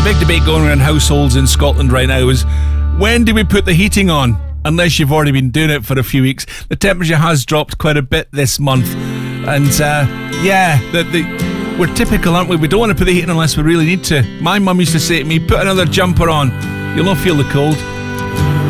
big debate going around households in Scotland right now is, when do we put the heating on? Unless you've already been doing it for a few weeks. The temperature has dropped quite a bit this month. And we're typical, aren't we? We don't want to put the heating on unless we really need to. My mum used to say to me, put another jumper on. You'll not feel the cold.